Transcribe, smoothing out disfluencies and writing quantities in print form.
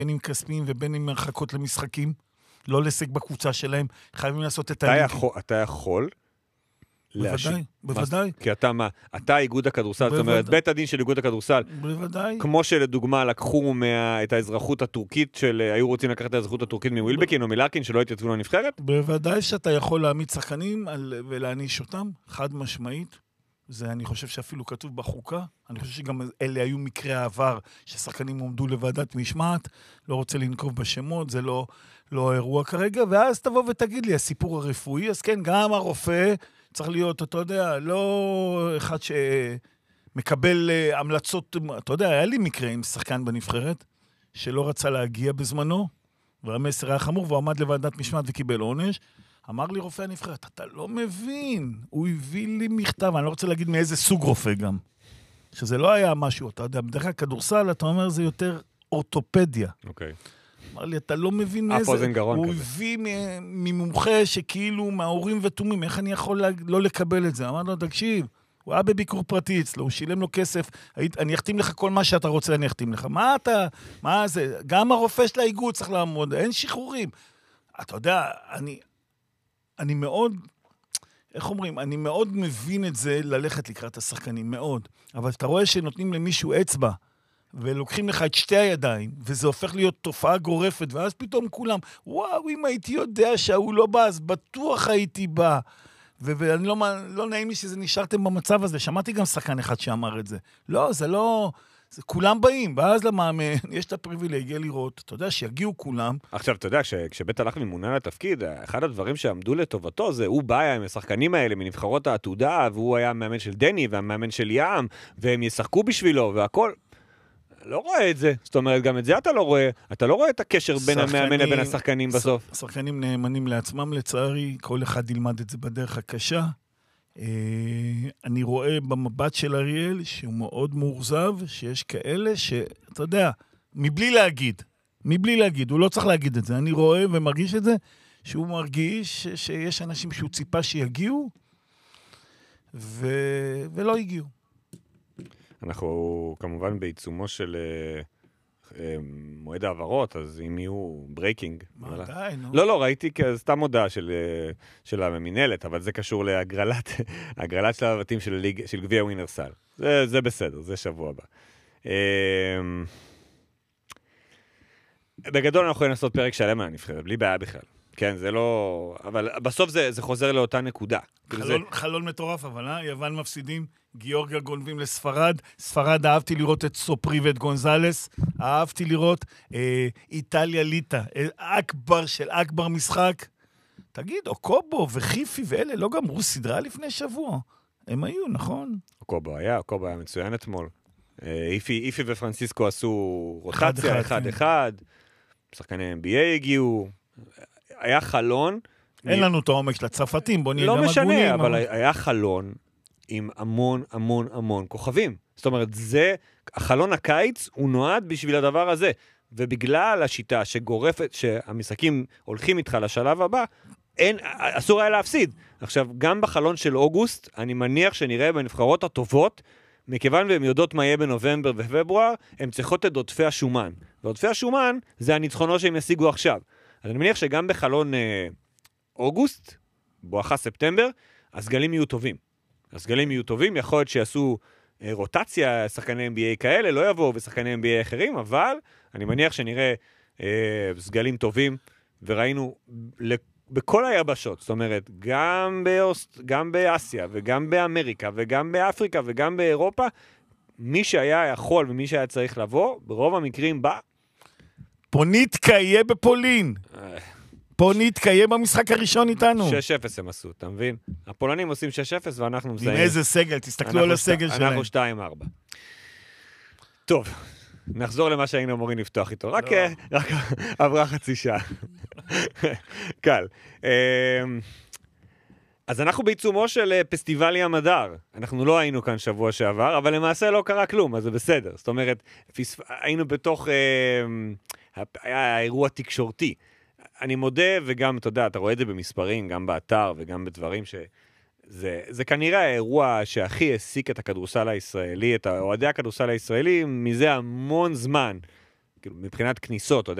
בין אם כספיים ובין אם מרחקות למשחקים, לא לסק בקבוצה שלהם, חייבים לעשות את אתה יכול בוודאי. כי אתה מה? אתה איגוד הכדורסל, זאת אומרת, בית הדין של איגוד הכדורסל, בוודאי. כמו שלדוגמה לקחו את האזרחות הטורקית היו רוצים לקחת את האזרחות הטורקית מווילבקין או מלארקין, שלא התייצבו לנבחרת? בוודאי שאתה יכול להעמיד שחקנים ולהעניש אותם, חד משמעית. זה אני חושב שאפילו כתוב בחוקה. אני חושב שגם אלה היו מקרי העבר, ששחקנים עומדו לוועדת משמעת, לא רוצה לנקוב בשמות, זה לא אירוע כרגע, ואז תבוא ותגיד לי, הסיפור הרפואי, אז כן, גם הרופא צריך להיות, אתה יודע, לא אחד שמקבל המלצות, אתה יודע, היה לי מקרה עם שחקן בנבחרת, שלא רצה להגיע בזמנו, והמסר היה חמור, והוא עמד לוועדת משמעת וקיבל עונש, אמר לי רופא הנבחרת, אתה לא מבין, הוא הביא לי מכתב, אני לא רוצה להגיד מאיזה סוג רופא גם, שזה לא היה משהו, אתה יודע, בדרך כלל כדורסל, אתה אומר, זה יותר אורתופדיה. אוקיי. אמר לי, אתה לא מבין מאיזה, הוא הביא ממומחה שכאילו מההורים ותומים, איך אני יכול לא לקבל את זה? אמר לו, תקשיב, הוא היה בביקור פרטי אצלו, הוא שילם לו כסף, אני אחתים לך כל מה שאתה רוצה, אני אחתים לך. מה זה? גם הרופא של האיגוד צריך לעמוד, אין שחרורים. אתה יודע, אני מאוד, איך אומרים, אני מאוד מבין את זה ללכת לקראת השחקנים, מאוד. אבל אתה רואה שנותנים למישהו אצבע, ולוקחים לך את שתי הידיים, וזה הופך להיות תופעה גורפת, ואז פתאום כולם, וואו, אם הייתי יודע שהוא לא בא, אז בטוח הייתי בא. ואני לא נעים לי שזה נשארתם במצב הזה. שמעתי גם שחקן אחד שאמר את זה. לא, זה לא... כולם באים, ואז למאמן, יש את הפריבילגיה לראות, אתה יודע, שיגיעו כולם. עכשיו, אתה יודע, כשבית הלחמי מונה לתפקיד, אחד הדברים שעמדו לטובתו, זה הוא בא עם השחקנים האלה מנבחרות העתודה, והוא היה המאמן של דני, והמאמן של ים, והם ישחקו בשבילו, והכל. לא רואה את זה. זאת אומרת, גם את זה אתה לא רואה. אתה לא רואה את הקשר בין המאמן לבין השחקנים בסוף. השחקנים נאמנים לעצמם, לצערי, כל אחד ילמד את זה בדרך הקשה. אני רואה במבט של אריאל שהוא מאוד מאורזב, שיש כאלה שאתה יודע, מבלי להגיד, הוא לא צריך להגיד את זה, אני רואה ומרגיש את זה, שהוא מרגיש שיש אנשים שהוא ציפה שיגיעו, ולא הגיעו. אנחנו כמובן בעיצומו של מועד העברות, אז אם יהיו ברייקינג. מה די, נו? לא, ראיתי סתם הודעה של המינהלת, אבל זה קשור להגרלת של הבתים של גביע ווינרסל. זה בסדר, זה שבוע הבא. בגדול אנחנו יכולים לעשות פרק שלם על הנבחרת, בלי בעיה בכלל. כן, זה לא... אבל בסוף זה חוזר לאותה נקודה. חלון מטורף, אבל יוון מפסידים, גיאורגיה גונבים לספרד, ספרד אהבתי לראות את סופרי ואת גונזלס, אהבתי לראות איטליה ליטה, אקבר של אקבר משחק. תגיד, אוקובו וחיפי ואלה לא גמרו סדרה לפני שבוע. הם היו, נכון? אוקובו היה מצוין אתמול. איפי ופרנסיסקו עשו רוטציה, אחד. שחקני NBA הגיעו. היה חלון. אין לנו את העומק של הצרפתים, בוא נהיה גם הגונים. לא משנה, אבל אבל... היה חלון עם המון כוכבים. זאת אומרת, החלון הקיץ הוא נועד בשביל הדבר הזה. ובגלל השיטה שגורפת, שהמשחקים הולכים איתך לשלב הבא, אסור היה להפסיד. עכשיו, גם בחלון של אוגוסט, אני מניח שנראה בנבחרות הטובות, מכיוון והם יודעות מה יהיה בנובמבר ופברואר, הם צריכות את עודפי השומן. ועודפי השומן זה הניצחונות שהם ישיגו עכשיו. אז אני מניח שגם בחלון אוגוסט, בואכה ספטמבר, הסגלים יהיו טובים. יכול להיות שיעשו רוטציה, שחקני NBA כאלה, לא יבואו ושחקני NBA אחרים, אבל אני מניח שנראה סגלים טובים, וראינו בכל היבשות, זאת אומרת, גם באסיה, וגם באמריקה, וגם באפריקה, וגם באירופה, מי שהיה יכול ומי שהיה צריך לבוא, ברוב המקרים בא. פוניטקה יהיה בפולין. פוניטקה יהיה במשחק הראשון איתנו. 6-0 הם עשו, אתה מבין? הפולנים עושים 6-0 ואנחנו מזהים. עם איזה סגל, תסתכלו על הסגל שלהם. אנחנו 2-4. טוב, נחזור למה שהיינו אמורים לפתוח איתו. רק עברה חצי שעה. קל. אז אנחנו בעיצומו של פסטיבלי המדר. אנחנו לא היינו כאן שבוע שעבר, אבל למעשה לא קרה כלום, אז זה בסדר. זאת אומרת, היינו בתוך... היה אירוע תקשורתי. אני מודה, וגם, אתה יודע, אתה רואה את זה במספרים, גם באתר וגם בדברים זה כנראה האירוע שהכי העסיק את הכדורסל הישראלי, את אוהדי הכדורסל הישראלי, מזה המון זמן. כאילו, מבחינת כניסות, אתה יודע,